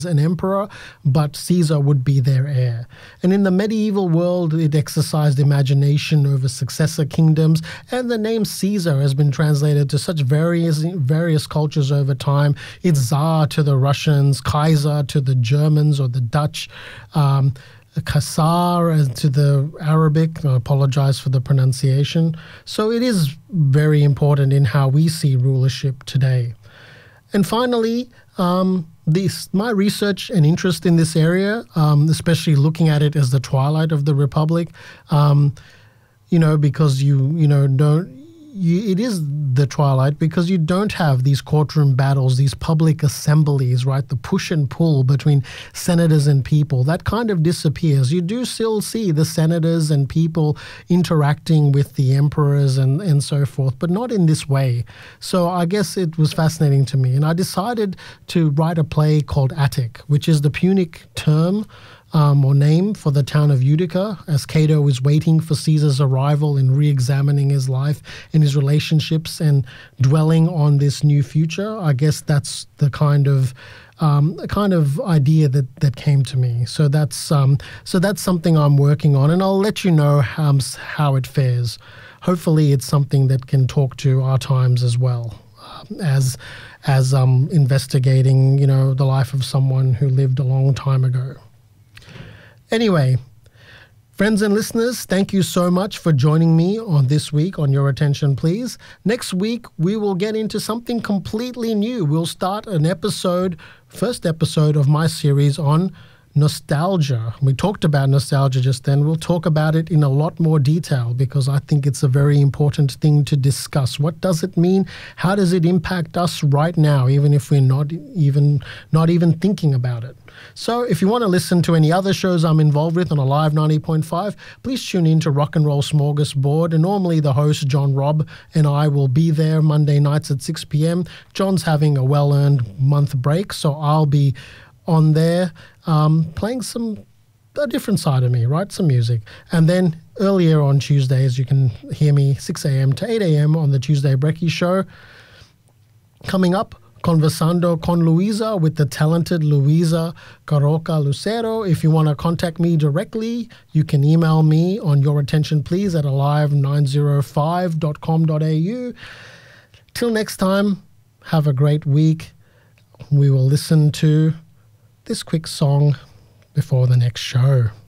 an emperor, but Caesar would be their heir. And in the medieval world, it exercised imagination over successor kingdoms, and the name Caesar has been translated to such various cultures over time. It's Tsar to the Russians, Kaiser to the Germans or the Dutch, Qasar to the Arabic. I apologize for the pronunciation. So it is very important in how we see rulership today. And finally, my research and interest in this area, especially looking at it as the twilight of the Republic, because it is the twilight because you don't have these courtroom battles, these public assemblies, right? The push and pull between senators and people, that kind of disappears. You do still see the senators and people interacting with the emperors and so forth, but not in this way. So I guess it was fascinating to me. And I decided to write a play called Attic, which is the Punic term or name for the town of Utica, as Cato is waiting for Caesar's arrival and re-examining his life and his relationships and dwelling on this new future. I guess that's the kind of idea that came to me. So that's something I'm working on, and I'll let you know how it fares. Hopefully, it's something that can talk to our times as well, as investigating the life of someone who lived a long time ago. Anyway, friends and listeners, thank you so much for joining me on this week on Your Attention Please. Next week, we will get into something completely new. We'll start first episode of my series on nostalgia. We talked about nostalgia just then. We'll talk about it in a lot more detail because I think it's a very important thing to discuss. What does it mean? How does it impact us right now, even if we're not even thinking about it? So if you want to listen to any other shows I'm involved with on Alive 90.5, please tune in to Rock and Roll Smorgasbord. And normally the host, John Robb, and I will be there Monday nights at 6 p.m. John's having a well-earned month break, so I'll be on there playing a different side of me, right? Some music. And then earlier on Tuesdays, you can hear me 6 a.m. to 8 a.m. on the Tuesday Brekkie Show. Coming up, Conversando con Luisa with the talented Luisa Caroca Lucero. If you want to contact me directly, you can email me on yourattentionplease at alive905.com.au. Till next time, have a great week. We will listen to this quick song before the next show.